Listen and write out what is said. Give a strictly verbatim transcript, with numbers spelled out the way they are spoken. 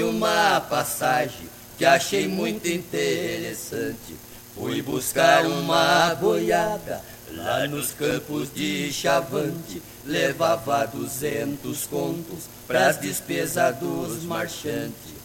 uma passagem que achei muito interessante. Fui buscar uma boiada lá nos campos de Chavante. Levava duzentos contos pras despesas dos marchantes.